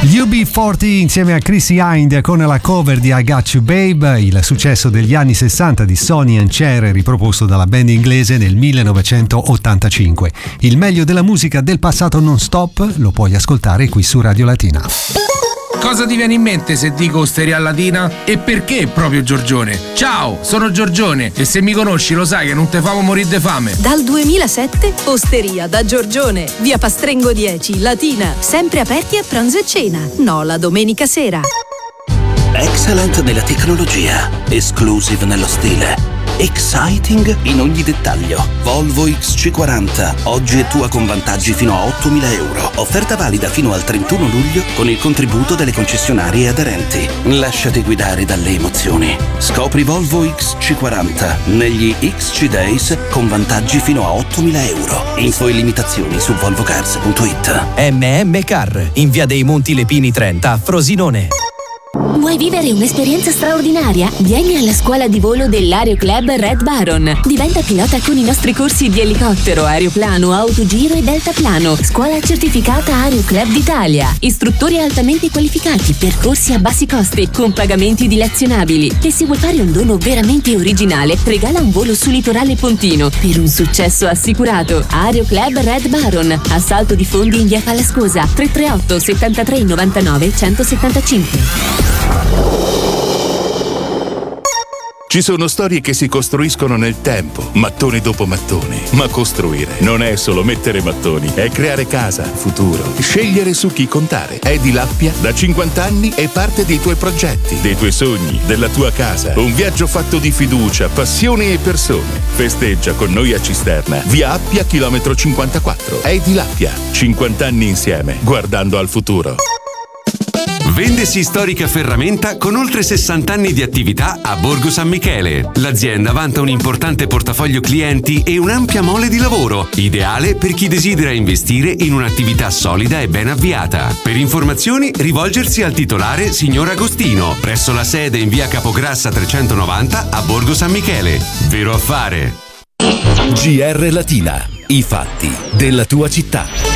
UB40 insieme a Chrissy Hynde con la cover di I Got You Babe, il successo degli anni 60 di Sonny and Cher riproposto dalla band inglese nel 1985. Il meglio della musica del passato non stop lo puoi ascoltare qui su Radio Latina. Cosa ti viene in mente se dico Osteria Latina? E perché proprio Giorgione? Ciao, sono Giorgione e se mi conosci lo sai che non te famo morire de fame. Dal 2007 Osteria da Giorgione, via Pastrengo 10, Latina, sempre aperti a pranzo e cena, no la domenica sera. Excellent nella tecnologia, exclusive nello stile, exciting in ogni dettaglio. Volvo XC40, oggi è tua con vantaggi fino a 8.000 euro. Offerta valida fino al 31 luglio con il contributo delle concessionarie aderenti. Lasciati guidare dalle emozioni. Scopri Volvo XC40 negli XC Days con vantaggi fino a 8.000 euro. Info e limitazioni su volvocars.it. MM Car, in via dei Monti Lepini 30 a Frosinone. Vuoi vivere un'esperienza straordinaria? Vieni alla scuola di volo dell'Aero Club Red Baron. Diventa pilota con i nostri corsi di elicottero, aeroplano, autogiro e deltaplano. Scuola certificata Aero Club d'Italia. Istruttori altamente qualificati, percorsi a bassi costi, con pagamenti dilazionabili. E se vuoi fare un dono veramente originale, regala un volo su litorale pontino per un successo assicurato. Aero Club Red Baron. Assalto di fondi in via Falascosa. 338 73 99 175. Ci sono storie che si costruiscono nel tempo, mattone dopo mattone. Ma costruire non è solo mettere mattoni, è creare casa, futuro, scegliere su chi contare. Edilappia da 50 anni è parte dei tuoi progetti, dei tuoi sogni, della tua casa. Un viaggio fatto di fiducia, passione e persone. Festeggia con noi a Cisterna, via Appia, chilometro 54. Edilappia, 50 anni insieme, guardando al futuro. Vendesi Storica Ferramenta con oltre 60 anni di attività a Borgo San Michele. L'azienda vanta un importante portafoglio clienti e un'ampia mole di lavoro, ideale per chi desidera investire in un'attività solida e ben avviata. Per informazioni rivolgersi al titolare signor Agostino, presso la sede in via Capograssa 390 a Borgo San Michele. Vero affare. GR Latina, i fatti della tua città.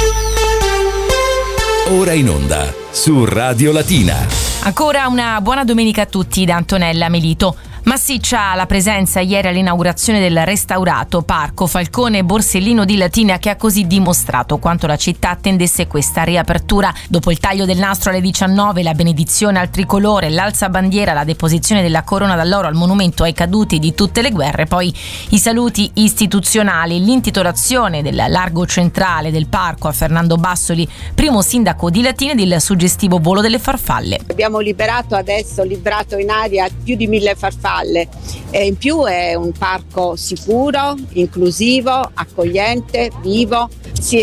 Ora in onda su Radio Latina. Ancora una buona domenica a tutti da Antonella Melito. Massiccia la presenza ieri all'inaugurazione del restaurato Parco Falcone Borsellino di Latina, che ha così dimostrato quanto la città attendesse questa riapertura. Dopo il taglio del nastro alle 19, la benedizione al tricolore, l'alzabandiera, la deposizione della corona d'alloro al monumento ai caduti di tutte le guerre, poi i saluti istituzionali, l'intitolazione del largo centrale del parco a Fernando Bassoli, primo sindaco di Latina, ed il suggestivo volo delle farfalle. Abbiamo librato in aria più di 1000 farfalle. E in più è un parco sicuro, inclusivo, accogliente, vivo.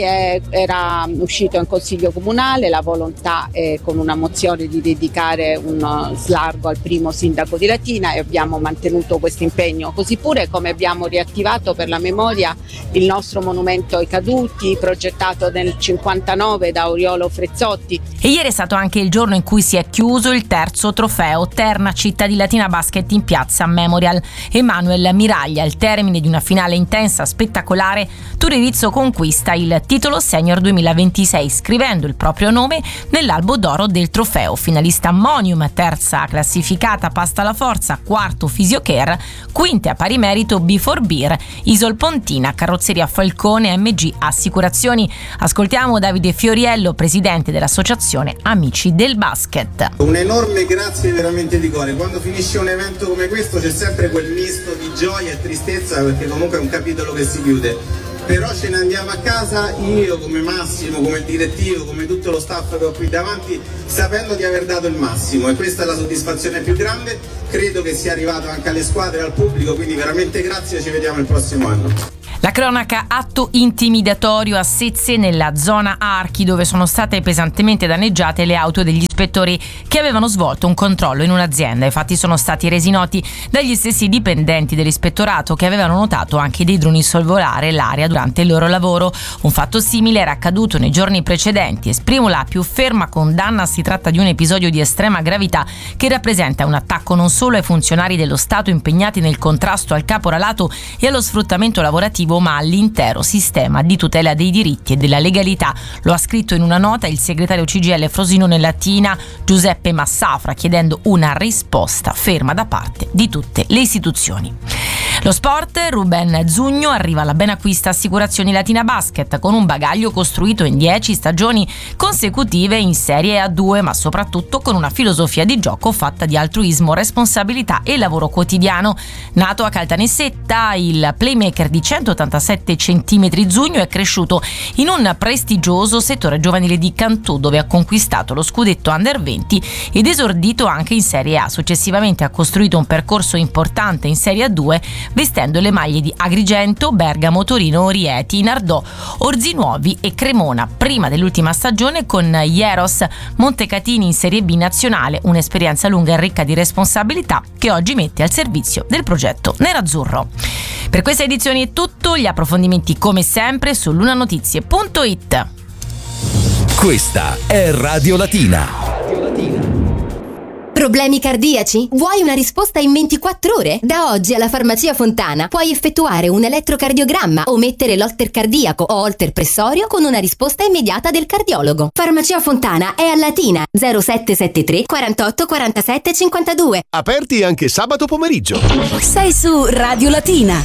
Era uscito in consiglio comunale la volontà con una mozione di dedicare un slargo al primo sindaco di Latina e abbiamo mantenuto questo impegno, così pure come abbiamo riattivato per la memoria il nostro monumento ai caduti progettato nel 59 da Oriolo Frezzotti. E ieri è stato anche il giorno in cui si è chiuso il terzo trofeo Terna Città di Latina Basket in piazza Memorial. Emanuel Miraglia, al termine di una finale intensa, spettacolare, Turirizzo conquista il titolo senior 2026 scrivendo il proprio nome nell'albo d'oro del trofeo. Finalista Monium, terza classificata Pasta alla Forza, quarto Fisiocare, quinte a pari merito Before Beer, Isol Pontina, Carrozzeria Falcone, MG Assicurazioni. Ascoltiamo Davide Fioriello, presidente dell'associazione Amici del Basket. Un enorme grazie veramente di cuore. Quando finisce un evento come questo c'è sempre quel misto di gioia e tristezza, perché comunque è un capitolo che si chiude. Però ce ne andiamo a casa, io come Massimo, come direttivo, come tutto lo staff che ho qui davanti, sapendo di aver dato il massimo, e questa è la soddisfazione più grande. Credo che sia arrivato anche alle squadre e al pubblico, quindi veramente grazie, ci vediamo il prossimo anno. La cronaca: atto intimidatorio a Sezze, nella zona Archi, dove sono state pesantemente danneggiate le auto degli ispettori che avevano svolto un controllo in un'azienda. I fatti sono stati resi noti dagli stessi dipendenti dell'ispettorato, che avevano notato anche dei droni sorvolare l'area durante il loro lavoro. Un fatto simile era accaduto nei giorni precedenti. Esprimo la più ferma condanna. Si tratta di un episodio di estrema gravità che rappresenta un attacco non solo ai funzionari dello Stato impegnati nel contrasto al caporalato e allo sfruttamento lavorativo, esclusivo ma all'intero sistema di tutela dei diritti e della legalità. Lo ha scritto in una nota il segretario CGIL Frosinone Latina Giuseppe Massafra, chiedendo una risposta ferma da parte di tutte le istituzioni. Lo sport, Ruben Zugno arriva alla Benacquista Assicurazioni Latina Basket con un bagaglio costruito in 10 stagioni consecutive in Serie A2, ma soprattutto con una filosofia di gioco fatta di altruismo, responsabilità e lavoro quotidiano. Nato a Caltanissetta, il playmaker di 187 cm Zugno è cresciuto in un prestigioso settore giovanile di Cantù, dove ha conquistato lo scudetto Under 20 ed esordito anche in Serie A. Successivamente ha costruito un percorso importante in Serie A2, vestendo le maglie di Agrigento, Bergamo, Torino, Rieti, Nardò, Orzinuovi e Cremona, prima dell'ultima stagione con Ieros Montecatini in Serie B nazionale, un'esperienza lunga e ricca di responsabilità che oggi mette al servizio del progetto nerazzurro. Per questa edizione è tutto, gli approfondimenti come sempre su lunanotizie.it. Questa è Radio Latina. Problemi cardiaci? Vuoi una risposta in 24 ore? Da oggi alla Farmacia Fontana puoi effettuare un elettrocardiogramma o mettere l'holter cardiaco o holter pressorio con una risposta immediata del cardiologo. Farmacia Fontana è a Latina 0773 48 47 52. Aperti anche sabato pomeriggio. Sei su Radio Latina.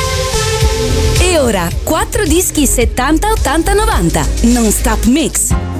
E ora 4 dischi 70 80 90 Non Stop Mix.